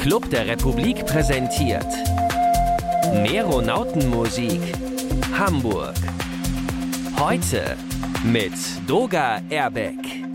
Club der Republik präsentiert Meronautenmusik Hamburg. Heute mit Doga Erbeck.